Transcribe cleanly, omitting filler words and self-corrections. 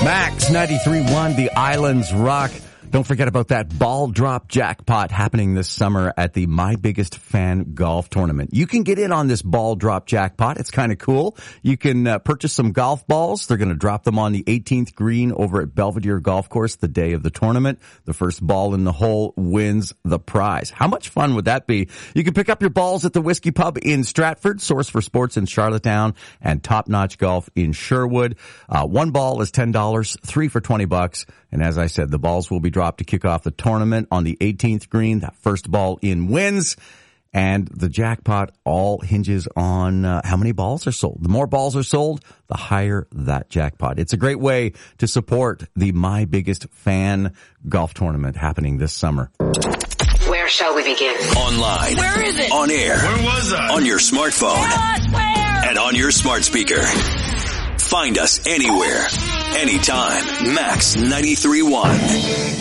Max 93.1, the Islands Rock. Don't forget about that ball drop jackpot happening this summer at the My Biggest Fan Golf Tournament. You can get in on this ball drop jackpot. It's kind of cool. You can purchase some golf balls. They're going to drop them on the 18th green over at Belvedere Golf Course the day of the tournament. The first ball in the hole wins the prize. How much fun would that be? You can pick up your balls at the Whiskey Pub in Stratford, Source for Sports in Charlottetown, and Top Notch Golf in Sherwood. One ball is $10, three for $20. And as I said, the balls will be dropped to kick off the tournament on the 18th green. That first ball in wins. And the jackpot all hinges on how many balls are sold. The more balls are sold, the higher that jackpot. It's a great way to support the My Biggest Fan Golf Tournament happening this summer. Where shall we begin? Online. Where is it? On air. Where was I? On your smartphone. Tell us where! And on your smart speaker. Find us anywhere, anytime. Max 93.1.